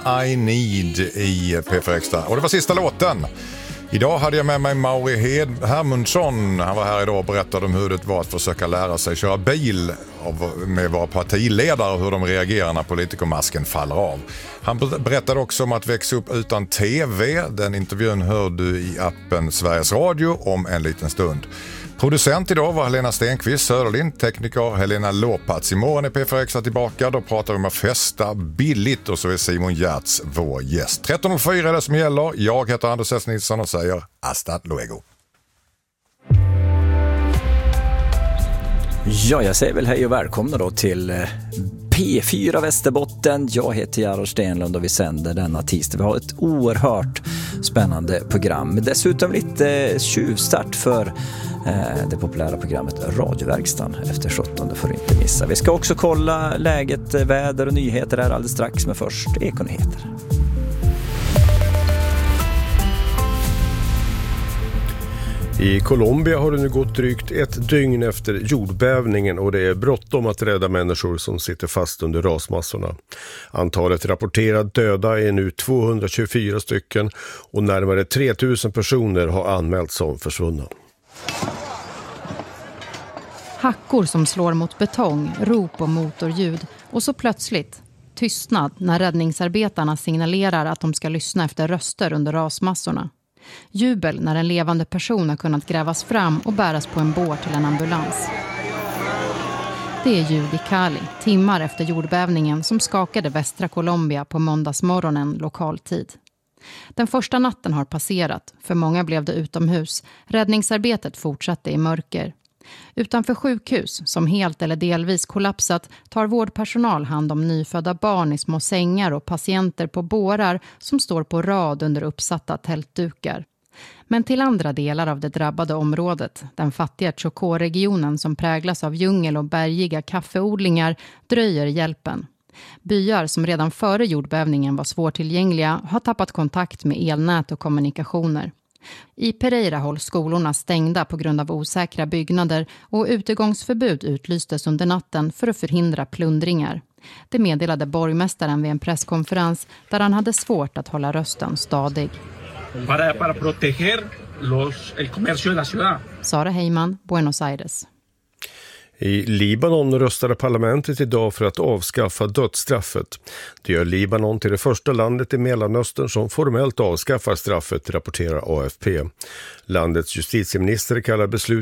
I Need i P4 Extra. Och det var sista låten. Idag hade jag med mig Mauri Hermundsson. Han var här idag och berättade om hur det var att försöka lära sig köra bil med våra partiledare och hur de reagerar när politikermasken faller av. Han berättade också om att växa upp utan tv. Den intervjun hör du i appen Sveriges Radio om en liten stund. Producent idag var Helena Stenqvist, Söderlind, tekniker Helena Lopats. Imorgon är P4 Extra tillbaka, då pratar vi om att festa billigt och så är Simon Gärtz vår gäst. 13.04 är det som gäller. Jag heter Anders S. Nilsson och säger hasta luego. Ja, jag säger väl hej och välkomna då till P4 Västerbotten. Jag heter Jarl Stenlund och vi sänder denna tisdag. Vi har ett oerhört spännande program. Dessutom lite tjuvstart för det populära programmet Radioverkstan efter 17 får inte missa. Vi ska också kolla läget, väder och nyheter här alldeles strax, men först Ekonyheter. I Colombia har det nu gått drygt ett dygn efter jordbävningen och det är bråttom att rädda människor som sitter fast under rasmassorna. Antalet rapporterade döda är nu 224 stycken och närmare 3000 personer har anmälts som försvunna. Hackor som slår mot betong, rop och motorljud och så plötsligt tystnad när räddningsarbetarna signalerar att de ska lyssna efter röster under rasmassorna. Jubel när en levande person har kunnat grävas fram och bäras på en bår till en ambulans. Det är ljud i Cali, timmar efter jordbävningen som skakade västra Colombia på måndagsmorgonen lokal tid. Den första natten har passerat, för många blev det utomhus. Räddningsarbetet fortsatte i mörker. Utanför sjukhus, som helt eller delvis kollapsat, tar vårdpersonal hand om nyfödda barn i små sängar och patienter på bårar som står på rad under uppsatta tältdukar. Men till andra delar av det drabbade området, den fattiga Chocó-regionen som präglas av djungel och bergiga kaffeodlingar, dröjer hjälpen. Byar som redan före jordbävningen var svårtillgängliga har tappat kontakt med elnät och kommunikationer. I Pereira hålls skolorna stängda på grund av osäkra byggnader och utegångsförbud utlystes under natten för att förhindra plundringar. Det meddelade borgmästaren vid en presskonferens där han hade svårt att hålla rösten stadig. Para proteger el comercio de la ciudad. Sara Heyman, Buenos Aires. I Libanon röstade parlamentet idag för att avskaffa dödsstraffet. Det gör Libanon till det första landet i Mellanöstern som formellt avskaffar straffet, rapporterar AFP. Landets justitieminister kallar beslut